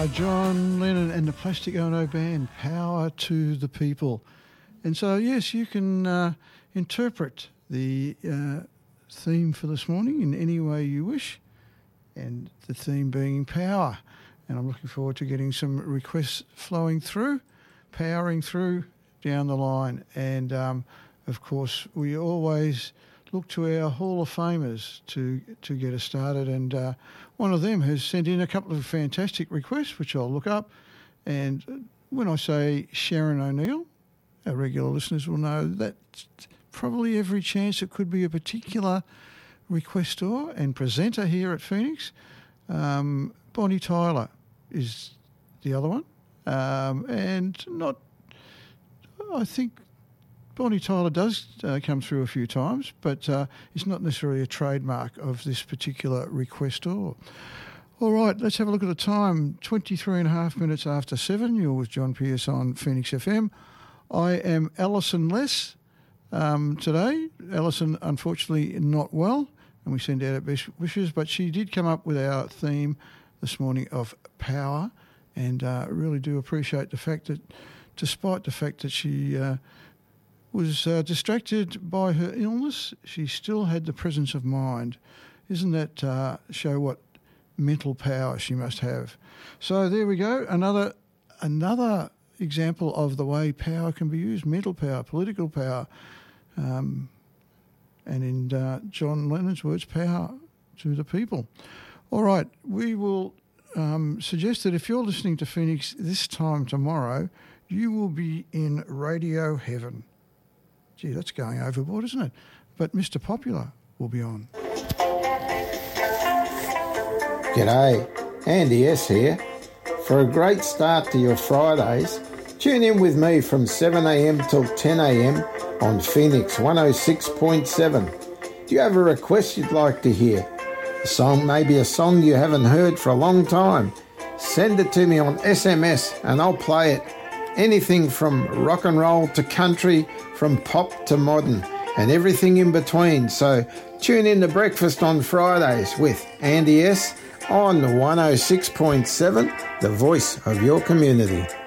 John Lennon and the Plastic Ono Band, Power to the People. And so, yes, you can interpret the theme for this morning in any way you wish, and the theme being power. And I'm looking forward to getting some requests flowing through, powering through down the line. And, of course, we always look to our Hall of Famers to get us started. And one of them has sent in a couple of fantastic requests, which I'll look up. And when I say Sharon O'Neill, our regular listeners will know that probably every chance it could be a particular requestor and presenter here at Phoenix. Bonnie Tyler is the other one. And I think Bonnie Tyler does come through a few times, but it's not necessarily a trademark of this particular requestor. All right, let's have a look at the time. 23 and a half minutes after 7. You're with John Pearce on Phoenix FM. I am Alison Less today. Alison, unfortunately, not well, and we send out our best wishes, but she did come up with our theme this morning of power, and really do appreciate the fact that, despite the fact that she was distracted by her illness, she still had the presence of mind. Isn't that show what mental power she must have? So there we go. Another example of the way power can be used: mental power, political power, and in John Lennon's words, power to the people. All right, we will suggest that if you're listening to Phoenix this time tomorrow, you will be in radio heaven. Gee, that's going overboard, isn't it? But Mr. Popular will be on. G'day, Andy S here. For a great start to your Fridays, tune in with me from 7am till 10am on Phoenix 106.7. Do you have a request you'd like to hear? A song, maybe a song you haven't heard for a long time? Send it to me on SMS and I'll play it. Anything from rock and roll to country, from pop to modern, and everything in between. So tune in to Breakfast on Fridays with Andy S on 106.7, the voice of your community.